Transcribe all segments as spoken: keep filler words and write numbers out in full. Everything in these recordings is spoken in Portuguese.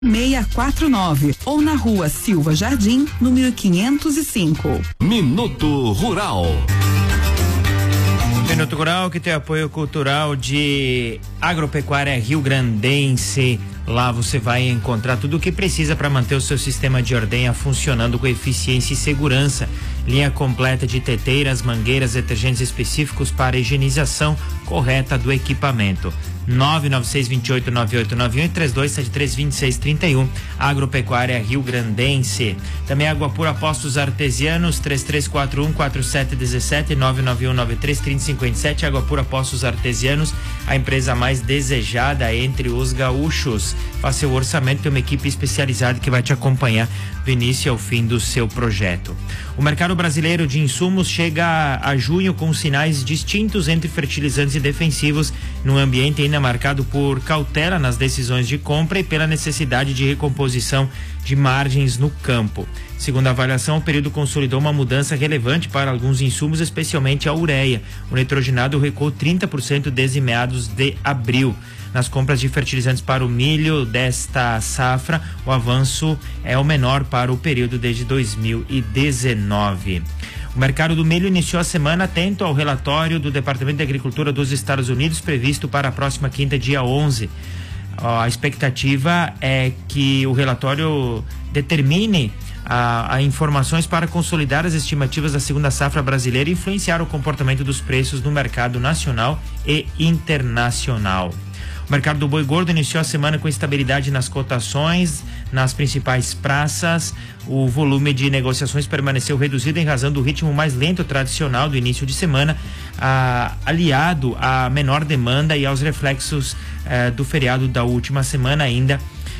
seis quatro nove ou na rua Silva Jardim, número quinhentos e cinco. Minuto Rural. Minuto Rural, que tem apoio cultural de Agropecuária Rio Grandense. Lá você vai encontrar tudo o que precisa para manter o seu sistema de ordenha funcionando com eficiência e segurança. Linha completa de teteiras, mangueiras, detergentes específicos para higienização correta do equipamento. nove nove seis, dois oito, nove oito nove um e três dois sete três, dois seis três um. Agropecuária Rio Grandense. Também Água Pura Postos Artesianos, três três quatro um, quatro sete um sete, nove nove um nove três, três zero cinco sete. Água Pura Postos Artesianos, a empresa mais desejada entre os gaúchos. Faça seu orçamento, tem uma equipe especializada que vai te acompanhar do início ao fim do seu projeto. O mercado brasileiro de insumos chega a junho com sinais distintos entre fertilizantes e defensivos, num ambiente ainda marcado por cautela nas decisões de compra e pela necessidade de recomposição de margens no campo. Segundo a avaliação, o período consolidou uma mudança relevante para alguns insumos, especialmente a ureia. O nitrogenado recuou trinta por cento desde meados de abril. Nas compras de fertilizantes para o milho desta safra, o avanço é o menor para o período desde dois mil e dezenove. O mercado do milho iniciou a semana atento ao relatório do Departamento de Agricultura dos Estados Unidos, previsto para a próxima quinta, dia onze. A expectativa é que o relatório determine a, a informações para consolidar as estimativas da segunda safra brasileira e influenciar o comportamento dos preços no mercado nacional e internacional. O mercado do boi gordo iniciou a semana com estabilidade nas cotações nas principais praças. O volume de negociações permaneceu reduzido em razão do ritmo mais lento tradicional do início de semana, ah, aliado à menor demanda e aos reflexos eh, do feriado da última semana ainda.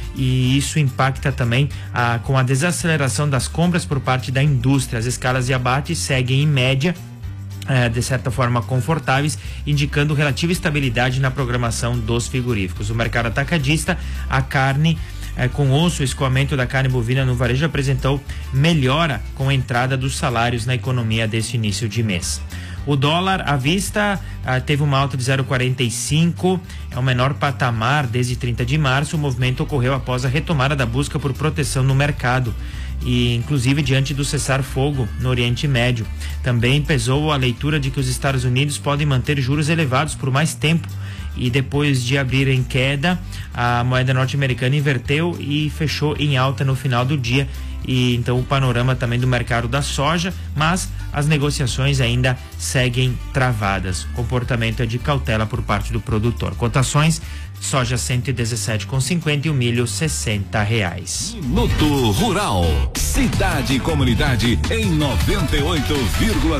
E isso impacta também ah, com a desaceleração das compras por parte da indústria. As escalas de abate seguem em média É, de certa forma confortáveis, indicando relativa estabilidade na programação dos frigoríficos. O mercado atacadista, a carne é, com osso, o escoamento da carne bovina no varejo apresentou melhora com a entrada dos salários na economia desse início de mês. O dólar à vista ah, teve uma alta de zero vírgula quarenta e cinco, é o menor patamar desde trinta de março. O movimento ocorreu após a retomada da busca por proteção no mercado e inclusive diante do cessar-fogo no Oriente Médio. Também pesou a leitura de que os Estados Unidos podem manter juros elevados por mais tempo, e depois de abrir em queda, a moeda norte-americana inverteu e fechou em alta no final do dia. E então o panorama também do mercado da soja, mas as negociações ainda seguem travadas. O comportamento é de cautela por parte do produtor. Cotações: soja cento e dezessete reais e cinquenta centavos e o milho sessenta reais. Minuto Rural, cidade e comunidade em noventa e oito vírgula